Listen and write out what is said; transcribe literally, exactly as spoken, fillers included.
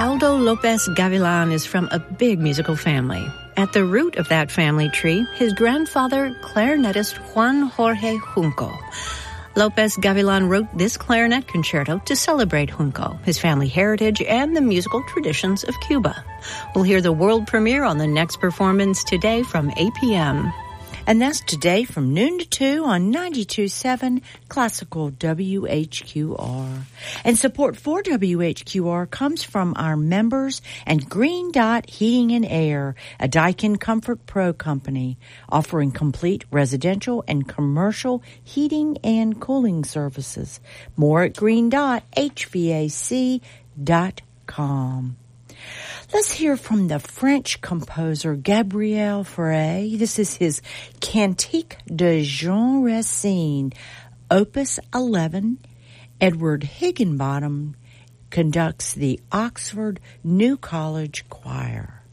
Aldo Lopez Gavilan is from a big musical family. At the root of that family tree, his grandfather, clarinetist Juan Jorge Junco. Lopez Gavilan wrote this clarinet concerto to celebrate Junco, his family heritage, and the musical traditions of Cuba. We'll hear the world premiere on the next performance today from eight p.m. And that's today from noon to two on ninety-two point seven Classical W H Q R. And support for W H Q R comes from our members and Green Dot Heating and Air, a Daikin Comfort Pro company, offering complete residential and commercial heating and cooling services. More at green dot h v a c dot com. Let's hear from the French composer Gabriel Fauré. This is his Cantique de Jean Racine, Opus eleven. Edward Higginbottom conducts the Oxford New College Choir.